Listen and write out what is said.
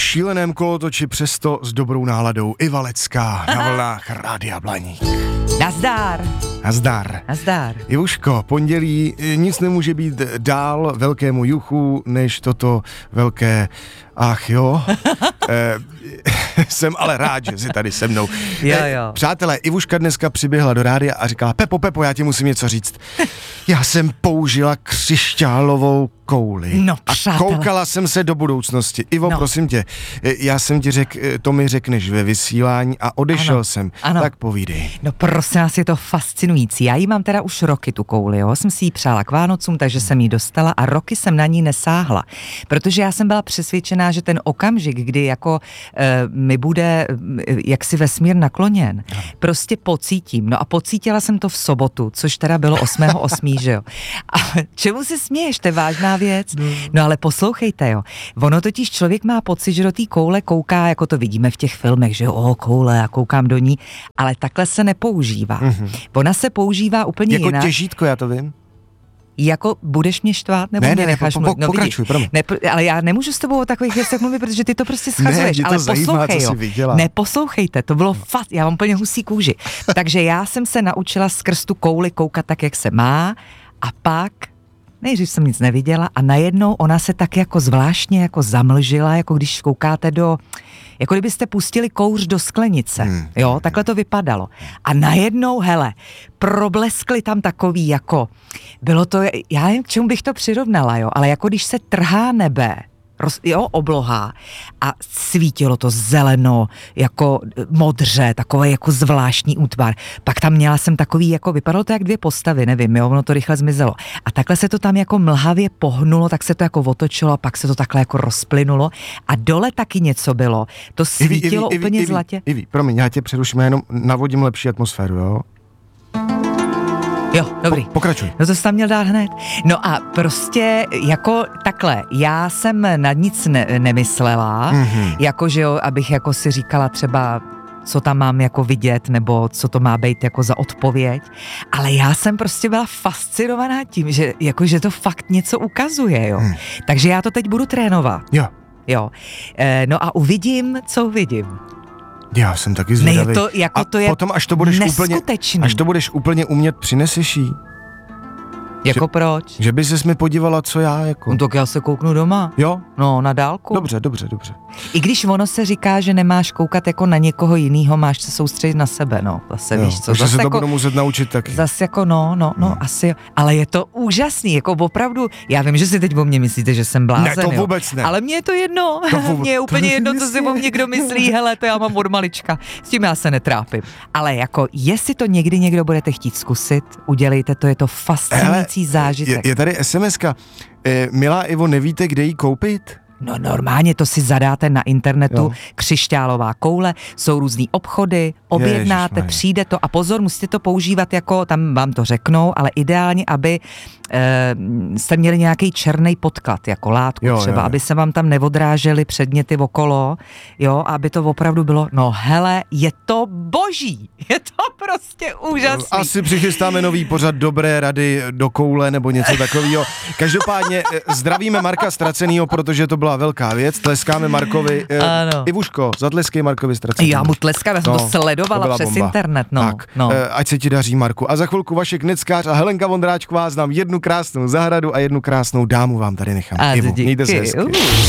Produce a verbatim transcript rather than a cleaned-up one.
šíleném kolotoči, přesto s dobrou náladou. Iva Lecká na vlnách Rádia Blaník. Nazdar. Nazdar. Nazdar. Ivuško, pondělí, nic nemůže být dál velkému juchu, než toto velké, ach jo, e, jsem ale rád, že jsi tady se mnou. Jo, E, jo. přátelé, Ivuška dneska přiběhla do rádia a říkala, Pepo, Pepo, já ti musím něco říct. Já jsem použila křišťálovou kouli. No, a přátelé. koukala jsem se do budoucnosti. Ivo, No. prosím tě, já jsem ti řekl, to mi řekneš ve vysílání a odešel Ano, jsem. ano. Tak povídej. No prosím vás, je to fascinující. Já jí mám teda už roky tu kouli, jo. Jsem si ji přála k Vánocům, takže jsem ji dostala a roky jsem na ní nesáhla. Protože já jsem byla přesvědčená, že ten okamžik, kdy jako e, mi bude e, jaksi vesmír nakloněn, prostě pocítím. No a pocítila jsem to v sobotu, což teda bylo osmého osmého že jo. A čemu se směješ, to je vážná věc? No ale poslouchejte, jo. Ono totiž člověk má pocit, že do té koule kouká, jako to vidíme v těch filmech, že jo, o, koule, já koukám do ní, ale takhle se nepoužívá. Mm-hmm. Ona se používá úplně Jako jinak. těžítko, já to vím. Jako budeš mě štvát, nebo Ne, mě ne, ne, necháš po- po- mluvit? No, pokračuj, vidíš, promiň. ne, ale já nemůžu s tebou o takových věcech mluvit, protože ty to prostě schazuješ. mě to Ale zajímá, poslouchej, co jo. jsi viděla. Neposlouchejte, to bylo fakt, já mám úplně husí kůži. Takže já jsem se naučila skrz tu kouli koukat tak, jak se má, a pak nejdřív jsem nic neviděla a najednou ona se tak jako zvláštně jako zamlžila, jako když koukáte do, jako kdybyste pustili kouř do sklenice, hmm. jo, takhle to vypadalo. A najednou, hele, probleskly tam takový jako, bylo to, já nevím, k čemu bych to přirovnala, jo, ale jako když se trhá nebe, roz, jo, obloha a svítilo to zeleno, jako modře, takové jako zvláštní útvar. Pak tam měla jsem takový, jako vypadalo to jak dvě postavy, nevím, jo, ono to rychle zmizelo. A takhle se to tam jako mlhavě pohnulo, tak se to jako otočilo a pak se to takhle jako rozplynulo a dole taky něco bylo. To svítilo Ivi, úplně Ivi, zlatě. Ivi, Ivi, promiň, já tě přeruším, já jenom navodím lepší atmosféru, jo? Jo, dobrý. Po, pokračuj. No to jsi tam měl dát hned. No a prostě jako takhle, já jsem na nic ne- nemyslela, mm-hmm. jako že jo, abych jako si říkala třeba, co tam mám jako vidět, nebo co to má být jako za odpověď, ale já jsem prostě byla fascinovaná tím, že jako, že to fakt něco ukazuje, jo. Mm. Takže já to teď budu trénovat. Jo. Jo. E, no a uvidím, co uvidím. Já jsem taky zvědavý. Ne, je to, jako a to je potom, až to budeš úplně, až to budeš úplně umět, přineseš jí. Jako že, proč? Že by ses mi podívala, co já jako. No tak já se kouknu doma. Jo? No, na dálku. Dobře, dobře, dobře. I když ono se říká, že nemáš koukat jako na někoho jinýho, máš se soustředit na sebe, no, zase jo, víš co. Zase se to jako, budu muset naučit taky. Zase jako no, no, no, hmm. asi, ale je to úžasný, jako opravdu, já vím, že si teď o mě myslíte, že jsem blázen, Ne, to vůbec ne. Ale mně je to jedno, to vůbec, mně je úplně jedno, co si o mě kdo myslí, hele, to já mám od malička, s tím já se netrápím. Ale jako, jestli to někdy někdo budete chtít zkusit, udělejte to, je to fascinující hele, zážitek. Je, je tady es em eska. E, milá Ivo, nevíte, kde ji koupit? No normálně to si zadáte na internetu, jo. Křišťálová koule, jsou různý obchody, objednáte, Ježišmarja. přijde to a pozor, musíte to používat jako, tam vám to řeknou, ale ideálně, aby e, jste měli nějaký černý podklad, jako látku jo, třeba, jo, jo. aby se vám tam neodrážely předměty okolo, jo, aby to opravdu bylo, no hele, je to boží, je to prostě úžasný. Asi přichystáme nový pořad Dobré rady do koule nebo něco takového. Každopádně zdravíme Marka Ztracenýho, protože to byla velká věc, tleskáme Markovi. Ano. Ivuško, zatleskej Markovi Ztracenýmu. Já mu tleskám, já jsem no, to sledovala to přes bomba. internet, no. Tak, no. ať se ti daří, Marku. A za chvilku Vašek Neckář a Helenka Vondráčková znám jednu krásnou zahradu a jednu krásnou dámu vám tady nechám. A Ivu, díky. mějte se hezky.